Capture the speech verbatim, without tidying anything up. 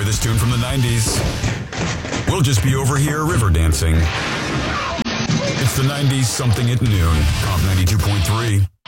enjoy this tune from the nineties. We'll just be over here river dancing. It's the nineties something at noon. Comp ninety-two point three.